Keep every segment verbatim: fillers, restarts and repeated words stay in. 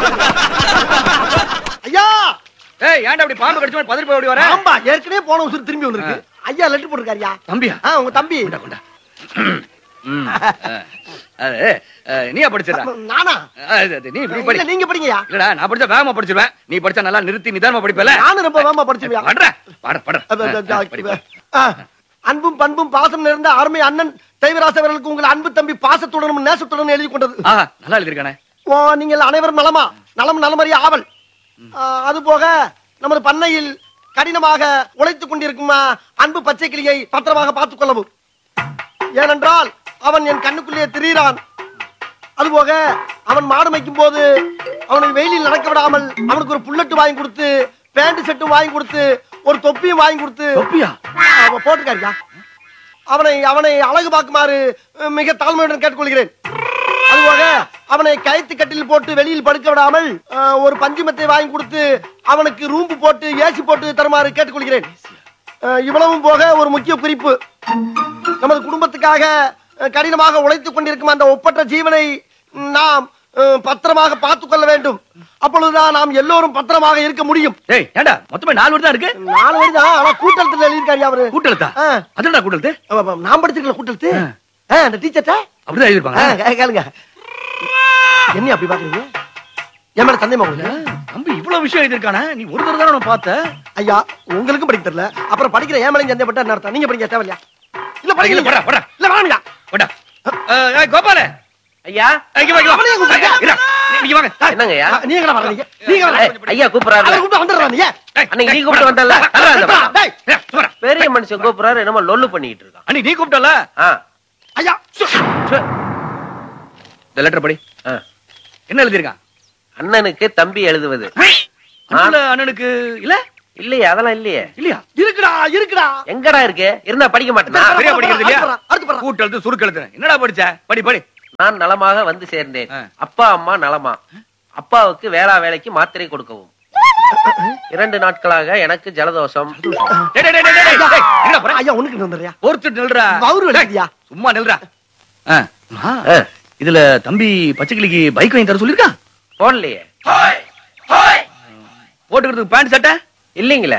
ஐயா ஏய் ஏன்டா அப்படி பாம்பு கடிச்ச மாதிரி பதறி போய் ஓடி வர? ஆமா ஏற்கனவே போன உசுறு திரும்பி வந்திருக்கு. ஐயா லெட்டர் போட்டுருக்காருயா. தம்பியா? ஆ உங்க தம்பி. கொண்டா கொண்டா. ம். அது நீயா படிச்சடா? நானா? நீ இப்படி படி. இல்ல நீங்க படிங்கயா. இல்லடா நான் படிச்சா வேகமா படிச்சிடுவேன். நீ படிச்சா நல்லா நிறுத்தி நிதானமா படிப்பல. நானும் ரொம்ப வேகமா படிச்சிருவியா? படுற. பட பட. அன்பும் பண்பும் பாசம் நிறைந்த அருமை அண்ணன் தெய்வராச அவர்களுக்கு உங்கள் அன்பு தம்பி பாசத்துடனும் நேசத்துடனும் எழுதி கொண்டது. ஆ நல்லா எழுதிருக்கானே. ஓ நீங்கள் அனைவரும் நலமா? நலம் நலமறிய ஆவல். அது போக நமது பண்ணையில் கடினமாக உழைத்துக் கொண்டிருக்கும் அன்பு பச்சை கிளியை பத்திரமாக பார்த்துக் கொள்ளவும். ஏனென்றால் அவன் என் கண்ணுக்குள்ளே திரிகிறான். அதுபோக அவன் மாடு மேய்க்கும் போது அவனை வெயிலில் நடக்க விடாமல் அவனுக்கு ஒரு புல்லட்டு வாங்கி கொடுத்து பேண்ட் செட்டும் வாங்கி கொடுத்து ஒரு தொப்பியும் வாங்கி கொடுத்து போட்டுக்காரியா அவனை அவனை அழகு பார்க்குமாறு மிக தாழ்மையுடன் கேட்டுக்கொள்கிறேன். அதுபோக அவனை கயிற்று கட்டில் போட்டு வெளியில் படுக்க விடாமல் ஒரு பஞ்சுமத்தை வாங்கி கொடுத்து அவனுக்கு ரூம்பு போட்டு ஏசி போட்டு தருமாறு கேட்டுக்கொள்கிறேன். இவ்வளவும் போக ஒரு முக்கிய குறிப்பு, நமது குடும்பத்துக்காக கடினமாக உழைத்துக் கொண்டிருக்கும் அந்த ஒப்பற்ற ஜீவனை நாம் பத்திரமாக பார்த்துக் கொள்ள வேண்டும். அப்பொழுதுதான் நாம் எல்லோரும் பத்திரமாக இருக்க முடியும். ஏய் ஏண்டா மொத்தமே நாலு வரி தான் இருக்கு. நாலு வரி தான். ஆனா கூட்டெழுத்துல எழுதிருக்காரு அவரு. கூட்டெழுத்தா? அதுடா கூட்டெழுத்து. நான் படிச்சிருக்கல கூட்டெழுத்து. அந்த டீச்சர்ட்ட அப்படிதான் எழுதிருப்பாங்க. கேளுங்க. என்ன அப்படி பாக்குறீங்க? என் மேல சந்தேகமா உங்களுக்கு? தம்பி இவ்வளவு விஷயம் எழுதிருக்கானே, நீ ஒரு தடவை தானே நான் பார்த்த. ஐயா உங்களுக்கும் படிக்க தெரியல, அப்புறம் படிக்கிற ஏன் மேல சந்தேகப்பட்டா என்ன அர்த்தம்? நீங்க படிக்க தேவையில்லையா? இல்ல படிக்கல. போடா போடா. இல்ல வாங்க போடா. ஏய் கோபால ஐயா இங்க வாங்க. அவனையும் கூப்பிடுங்க. நீங்க வாங்க. என்னங்க ஐயா நீங்க எங்க வரீங்க? நீங்க வாங்க. ஐயா கூப்பிடுறாரு. அவரை கூப்பிட்டு வந்துடுறான். நீ அன்னைக்கு நீ கூப்பிட்டு வந்தல்ல. டேய் சும்மா பெரிய மனுஷன் கூப்பிடுறாரு, என்னமோ லொல்லு பண்ணிட்டு இருக்கான். அன்னைக்கு நீ கூப்பிட்டல. ஐயா இந்த லெட்டர் படி. என்ன எழுதிருக்கான்? அண்ணனுக்கு தம்பி எழுதுவது. அண்ணனுக்கு இல்ல இல்லையா? அதெல்லாம் இல்லையே. இல்லையா? இருக்குடா இருக்குடா. எங்கடா இருக்கு? இருந்தா படிக்க மாட்டேனா? சரியா படிக்கிறது இல்லையா? கூட்டெழுத்து சுருக்கெழுத்து என்னடா படிச்ச? படி படி. நான் நலமாக வந்து சேர்ந்தேன். அப்பா அம்மா நலமா? அப்பாவுக்கு வேளா வேலைக்கு மாத்திரை கொடுக்கவும். இரண்டு நாட்களாக எனக்கு ஜலதோஷம். ஐயா ஒண்ணுக்கு வந்துறியா? ஒருத்தர் நில்றா. வவுறு வலிக்குதியா? சும்மா நில்றா. இதுல தம்பி பச்சைக்கிளிக்கு பைக் வாங்கி தர சொல்லிருக்கான். போடலையே. போட்டுக்கிறதுக்கு பேண்ட் சட்டை இல்லீங்களே.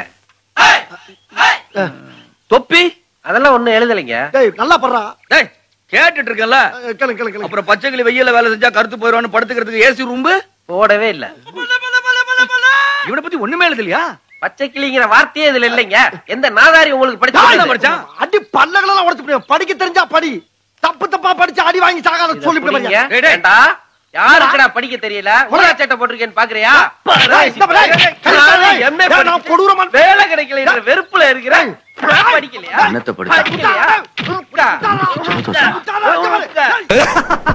தொப்பி அதெல்லாம் ஒண்ணும் எழுதலைங்க. டேய் நல்லா படுறா. டேய் கேட்டுட்டு இருக்கல. கேளு கேளு கேளு. அப்புறம் பச்சைக்கிளி வெயில்ல வேலை செஞ்சா கருத்து போயிடுவான்னு படுத்துக்கிறதுக்கு ஏசி ரூம் போடவே இல்ல. இவனை பத்தி ஒண்ணுமே எழுதலையா? பச்சை கிளிங்கிற வார்த்தையே இதுல இல்லைங்க. எந்த நாதாரி உங்களுக்கு படிச்சா படிச்சான்? அடி பல்லகளெல்லாம் உடைச்சு படிக்க தெரிஞ்சா படி. தப்பு தப்பா படிச்சு அடி வாங்கி சாகாத சொல்லிவிடுங்க. யாருக்குடா படிக்க தெரியல? முருகா சட்டை போட்டிருக்கேன்னு பாக்குறியா? வேலை கிடைக்கல என்ற வெறுப்புல இருக்கிறேன். படிக்கலையா? என்னத்த படிக்கலையா?